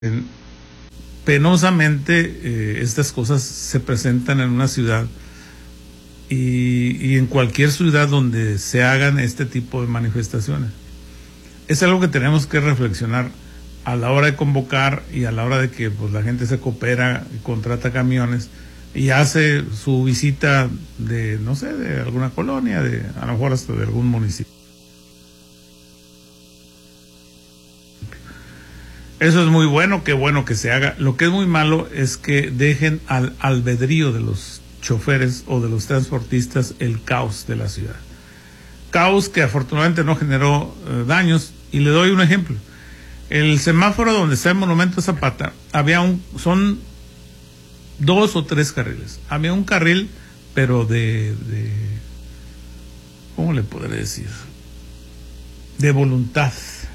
Penosamente estas cosas se presentan en una ciudad y en cualquier ciudad donde se hagan este tipo de manifestaciones. Es algo que tenemos que reflexionar a la hora de convocar y a la hora de que pues, la gente se coopera y contrata camiones y hace su visita de, no sé, de alguna colonia, a lo mejor hasta de algún municipio. Eso es muy bueno, qué bueno que se haga. Lo que es muy malo es que dejen al albedrío de los choferes o de los transportistas el caos de la ciudad. Caos que afortunadamente no generó daños. Y le doy un ejemplo. El semáforo donde está el Monumento Zapata, son 2 o 3 carriles. Había un carril, pero ¿cómo le podré decir? De voluntad.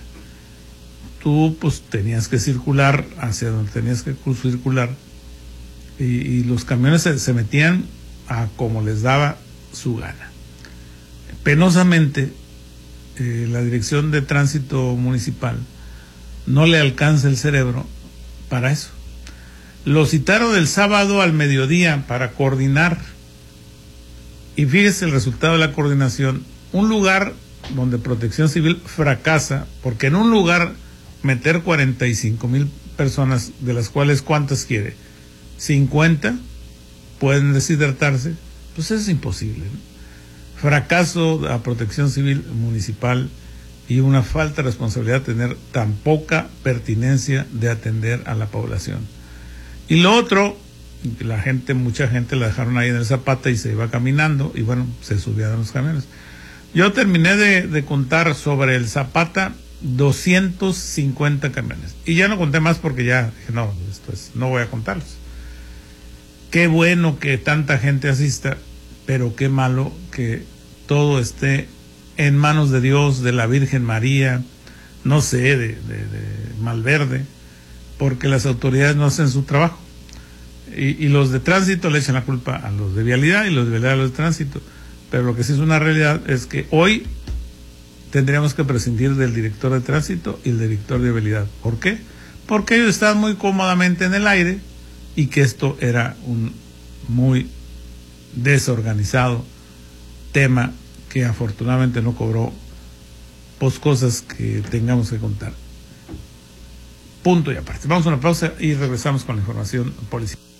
Tú pues tenías que circular hacia donde tenías que circular y los camiones se metían a como les daba su gana. Penosamente la Dirección de Tránsito Municipal no le alcanza el cerebro para eso. Lo citaron el sábado al mediodía para coordinar y fíjese el resultado de la coordinación, un lugar donde Protección Civil fracasa porque en un lugar meter 45,000 personas, de las cuales ¿cuántas quiere? 50 pueden deshidratarse, pues eso es imposible, ¿no? Fracaso a Protección Civil Municipal y una falta de responsabilidad tener tan poca pertinencia de atender a la población. Y lo otro, mucha gente la dejaron ahí en el Zapata y se iba caminando y bueno, se subían a los camiones. Yo terminé de contar sobre el Zapata 250 camiones. Y ya no conté más porque ya dije, no voy a contarlos. Qué bueno que tanta gente asista, pero qué malo que todo esté en manos de Dios, de la Virgen María, no sé, de Malverde, porque las autoridades no hacen su trabajo. Y los de tránsito le echan la culpa a los de vialidad y los de vialidad a los de tránsito. Pero lo que sí es una realidad es que hoy tendríamos que prescindir del director de tránsito y el director de vialidad. ¿Por qué? Porque ellos están muy cómodamente en el aire y que esto era un muy desorganizado tema que afortunadamente no cobró cosas que tengamos que contar. Punto y aparte. Vamos a una pausa y regresamos con la información policial.